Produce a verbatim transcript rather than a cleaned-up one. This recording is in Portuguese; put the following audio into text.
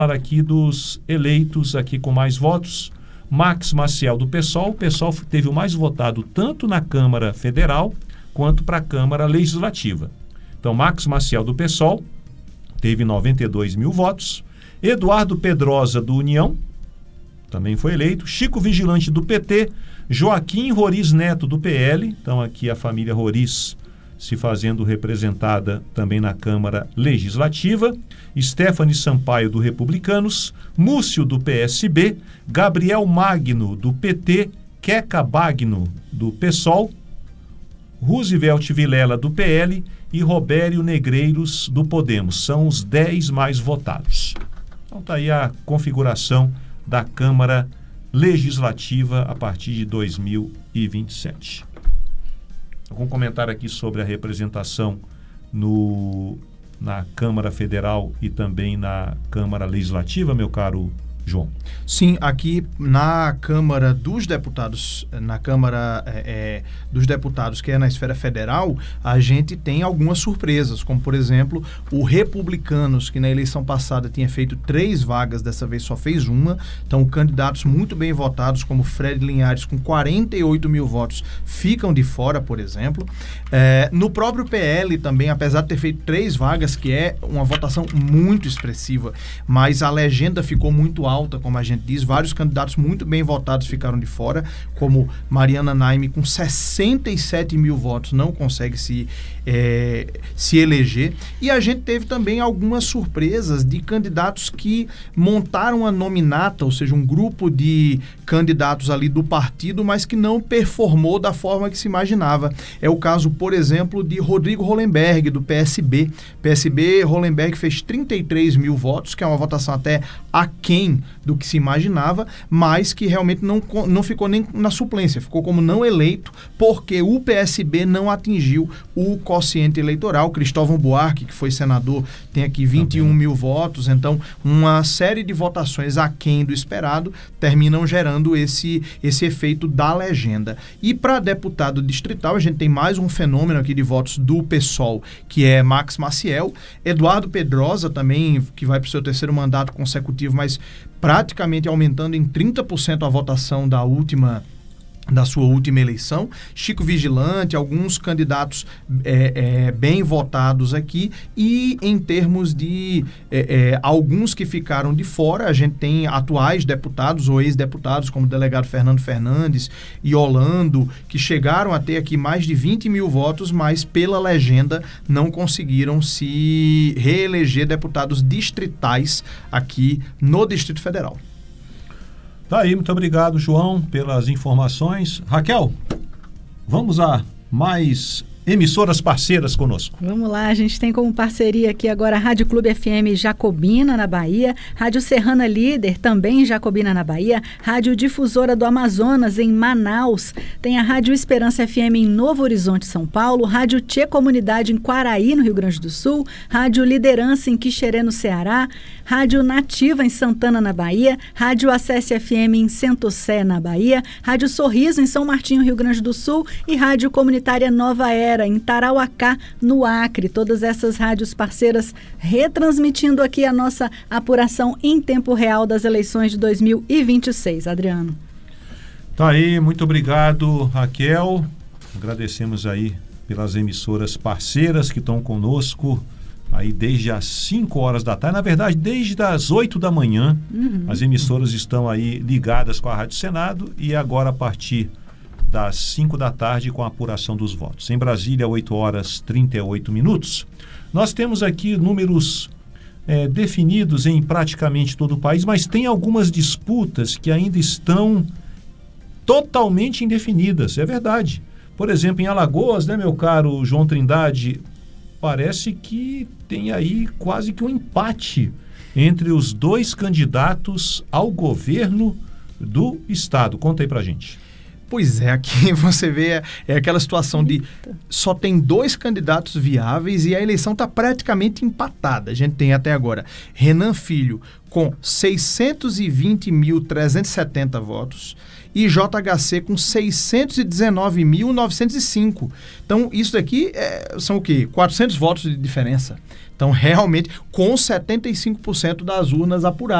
aqui dos eleitos aqui com mais votos. Max Maciel do PSOL. O PSOL teve o mais votado tanto na Câmara Federal quanto para a Câmara Legislativa. Então, Max Maciel do PSOL teve noventa e dois mil votos. Eduardo Pedrosa do União também foi eleito. Chico Vigilante do P T. Joaquim Roriz Neto do P L. Então, aqui a família Roriz se fazendo representada também na Câmara Legislativa. Stephanie Sampaio do Republicanos. Múcio do P S B. Gabriel Magno do P T. Queca Bagno do PSOL. Roosevelt Vilela do P L e Robério Negreiros do Podemos. São os dez mais votados. Então está aí a configuração da Câmara Legislativa a partir de dois mil e vinte e sete. Algum comentário aqui sobre a representação no, na Câmara Federal e também na Câmara Legislativa, meu caro João? Sim, aqui na Câmara dos Deputados, na Câmara é, é, dos Deputados, que é na esfera federal, a gente tem algumas surpresas, como por exemplo, o Republicanos, que na eleição passada tinha feito três vagas, dessa vez só fez uma. Então, candidatos muito bem votados, como Fred Linhares, com quarenta e oito mil votos, ficam de fora, por exemplo. É, no próprio P L também, apesar de ter feito três vagas, que é uma votação muito expressiva, mas a legenda ficou muito alta, como a gente diz, vários candidatos muito bem votados ficaram de fora, como Mariana Naime, com sessenta e sete mil votos, não consegue se, é, se eleger. E a gente teve também algumas surpresas de candidatos que montaram a nominata, ou seja, um grupo de candidatos ali do partido, mas que não performou da forma que se imaginava. É o caso, por exemplo, de Rodrigo Hollenberg, do P S B. P S B, Hollenberg fez trinta e três mil votos, que é uma votação até aquém do que se imaginava, mas que realmente não, não ficou nem na suplência, ficou como não eleito, porque o P S B não atingiu o quociente eleitoral. Cristóvão Buarque, que foi senador, tem aqui vinte e um mil votos, então uma série de votações aquém do esperado terminam gerando esse, esse efeito da legenda. E para deputado distrital, a gente tem mais um fenômeno aqui de votos do PSOL, que é Max Maciel. Eduardo Pedrosa também, que vai para o seu terceiro mandato consecutivo, mas praticamente aumentando em trinta por cento a votação da última da sua última eleição. Chico Vigilante, alguns candidatos é, é, bem votados aqui, e em termos de é, é, alguns que ficaram de fora, a gente tem atuais deputados ou ex-deputados, como o delegado Fernando Fernandes e Orlando, que chegaram a ter aqui mais de vinte mil votos, mas pela legenda não conseguiram se reeleger deputados distritais aqui no Distrito Federal. Tá aí, muito obrigado, João, pelas informações. Raquel, vamos a mais emissoras parceiras conosco. Vamos lá, a gente tem como parceria aqui agora a Rádio Clube F M Jacobina, na Bahia, Rádio Serrana Líder, também em Jacobina, na Bahia, Rádio Difusora do Amazonas, em Manaus, tem a Rádio Esperança F M em Novo Horizonte, São Paulo, Rádio Tchê Comunidade em Quaraí, no Rio Grande do Sul, Rádio Liderança em Quixerê, no Ceará, Rádio Nativa em Santana, na Bahia, Rádio Acesse F M em Centro-Sé, na Bahia, Rádio Sorriso em São Martinho, Rio Grande do Sul, e Rádio Comunitária Nova Era em Tarauacá, no Acre. Todas essas rádios parceiras retransmitindo aqui a nossa apuração em tempo real das eleições de dois mil e vinte e seis. Adriano. Tá aí, muito obrigado, Raquel. Agradecemos aí pelas emissoras parceiras que estão conosco aí desde as cinco horas da tarde, na verdade desde as oito da manhã. Uhum. As emissoras estão aí ligadas com a Rádio Senado, e agora a partir das cinco da tarde com a apuração dos votos. Em Brasília, oito horas e trinta e oito minutos. Nós temos aqui números é, definidos em praticamente todo o país, mas tem algumas disputas que ainda estão totalmente indefinidas, é verdade. Por exemplo, em Alagoas, né, meu caro João Trindade, parece que tem aí quase que um empate entre os dois candidatos ao governo do estado. Conta aí pra gente. Pois é, aqui você vê, é aquela situação de só tem dois candidatos viáveis e a eleição está praticamente empatada. A gente tem até agora Renan Filho com seiscentos e vinte mil trezentos e setenta votos e J H C com seiscentos e dezenove mil novecentos e cinco. Então, isso daqui é, são o quê? quatrocentos votos de diferença. Então, realmente, com setenta e cinco por cento das urnas apuradas.